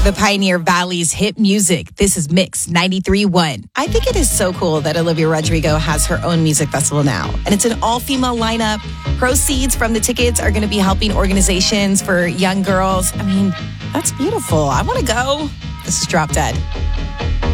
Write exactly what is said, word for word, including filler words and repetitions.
The Pioneer Valley's hit music. This is Mix ninety-three point one. I think it is so cool that Olivia Rodrigo has her own music festival now. And it's an all-female lineup. Proceeds from the tickets are going to be helping organizations for young girls. I mean, that's beautiful. I want to go. This is Drop Dead.